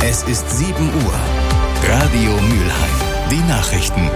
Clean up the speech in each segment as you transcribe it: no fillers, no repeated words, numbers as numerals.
Es ist 7 Uhr. Radio Mülheim. Die Nachrichten.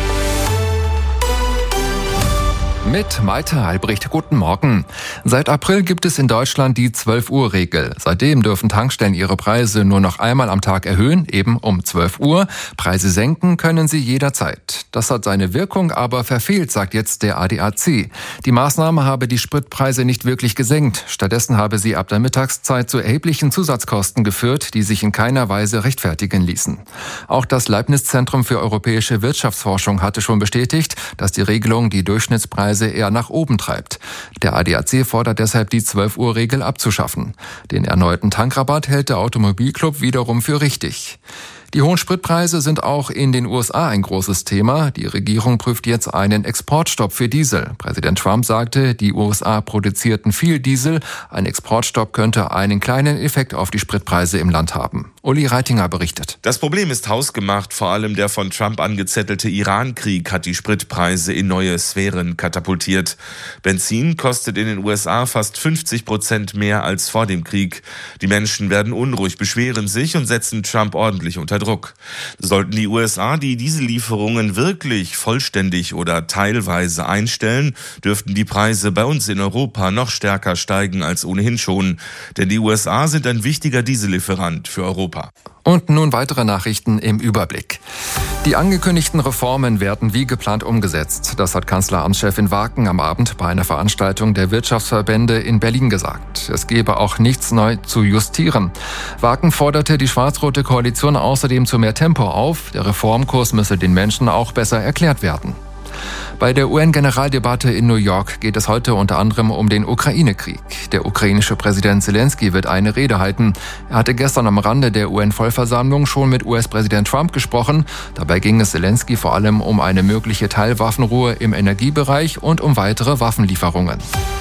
Mit Malte Albrecht, guten Morgen. Seit April gibt es in Deutschland die 12-Uhr-Regel. Seitdem dürfen Tankstellen ihre Preise nur noch einmal am Tag erhöhen, eben um 12 Uhr. Preise senken können sie jederzeit. Das hat seine Wirkung aber verfehlt, sagt jetzt der ADAC. Die Maßnahme habe die Spritpreise nicht wirklich gesenkt. Stattdessen habe sie ab der Mittagszeit zu erheblichen Zusatzkosten geführt, die sich in keiner Weise rechtfertigen ließen. Auch das Leibniz-Zentrum für europäische Wirtschaftsforschung hatte schon bestätigt, dass die Regelung die Durchschnittspreise eher nach oben treibt. Der ADAC fordert deshalb, die 12-Uhr-Regel abzuschaffen. Den erneuten Tankrabatt hält der Automobilclub wiederum für richtig. Die hohen Spritpreise sind auch in den USA ein großes Thema. Die Regierung prüft jetzt einen Exportstopp für Diesel. Präsident Trump sagte, die USA produzierten viel Diesel. Ein Exportstopp könnte einen kleinen Effekt auf die Spritpreise im Land haben. Uli Reitinger berichtet. Das Problem ist hausgemacht. Vor allem der von Trump angezettelte Iran-Krieg hat die Spritpreise in neue Sphären katapultiert. Benzin kostet in den USA fast 50% mehr als vor dem Krieg. Die Menschen werden unruhig, beschweren sich und setzen Trump ordentlich unter Druck. Sollten die USA die Diesellieferungen wirklich vollständig oder teilweise einstellen, dürften die Preise bei uns in Europa noch stärker steigen als ohnehin schon. Denn die USA sind ein wichtiger Diesellieferant für Europa. Und nun weitere Nachrichten im Überblick. Die angekündigten Reformen werden wie geplant umgesetzt. Das hat Kanzleramtschefin Waken am Abend bei einer Veranstaltung der Wirtschaftsverbände in Berlin gesagt. Es gebe auch nichts neu zu justieren. Waken forderte die schwarz-rote Koalition außerdem zu mehr Tempo auf. Der Reformkurs müsse den Menschen auch besser erklärt werden. Bei der UN-Generaldebatte in New York geht es heute unter anderem um den Ukraine-Krieg. Der ukrainische Präsident Zelensky wird eine Rede halten. Er hatte gestern am Rande der UN-Vollversammlung schon mit US-Präsident Trump gesprochen. Dabei ging es Zelensky vor allem um eine mögliche Teilwaffenruhe im Energiebereich und um weitere Waffenlieferungen.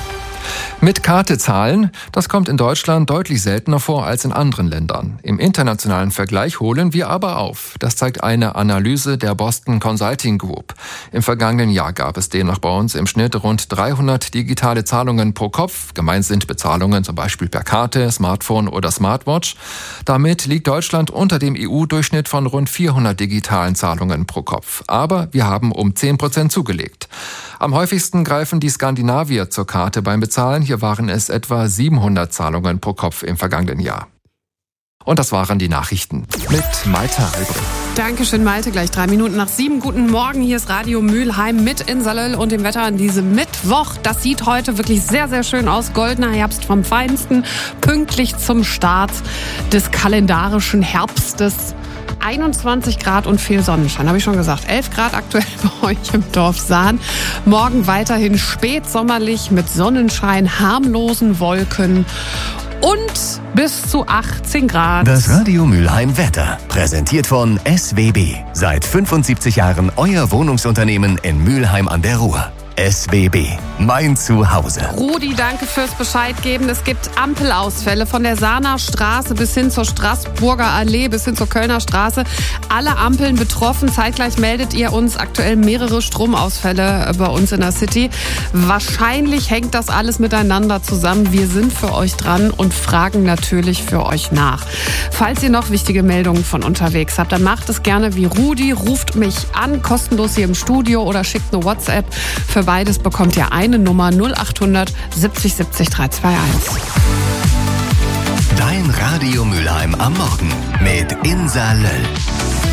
Mit Karte zahlen, das kommt in Deutschland deutlich seltener vor als in anderen Ländern. Im internationalen Vergleich holen wir aber auf. Das zeigt eine Analyse der Boston Consulting Group. Im vergangenen Jahr gab es demnach bei uns im Schnitt rund 300 digitale Zahlungen pro Kopf. Gemeint sind Bezahlungen zum Beispiel per Karte, Smartphone oder Smartwatch. Damit liegt Deutschland unter dem EU-Durchschnitt von rund 400 digitalen Zahlungen pro Kopf. Aber wir haben um 10% zugelegt. Am häufigsten greifen die Skandinavier zur Karte beim Bezahlen. Hier waren es etwa 700 Zahlungen pro Kopf im vergangenen Jahr. Und das waren die Nachrichten mit Malte Albrecht. Dankeschön, Malte. Gleich 3 Minuten nach 7. Guten Morgen. Hier ist Radio Mülheim mit in Salöll und dem Wetter an diesem Mittwoch. Das sieht heute wirklich sehr, sehr schön aus. Goldener Herbst vom Feinsten. Pünktlich zum Start des kalendarischen Herbstes. 21 Grad und viel Sonnenschein, habe ich schon gesagt. 11 Grad aktuell bei euch im Dorf Sahn. Morgen weiterhin spätsommerlich mit Sonnenschein, harmlosen Wolken und bis zu 18 Grad. Das Radio Mülheim Wetter, präsentiert von SWB. Seit 75 Jahren euer Wohnungsunternehmen in Mülheim an der Ruhr. SWB, mein Zuhause. Rudi, danke fürs Bescheid geben. Es gibt Ampelausfälle von der Sahner Straße bis hin zur Straßburger Allee bis hin zur Kölner Straße. Alle Ampeln betroffen. Zeitgleich meldet ihr uns aktuell mehrere Stromausfälle bei uns in der City. Wahrscheinlich hängt das alles miteinander zusammen. Wir sind für euch dran und fragen natürlich für euch nach. Falls ihr noch wichtige Meldungen von unterwegs habt, dann macht es gerne wie Rudi. Ruft mich an, kostenlos hier im Studio oder schickt eine WhatsApp. Für beides bekommt ihr eine Nummer 0800 70 70 321. Dein Radio Mülheim am Morgen mit Insa Löll.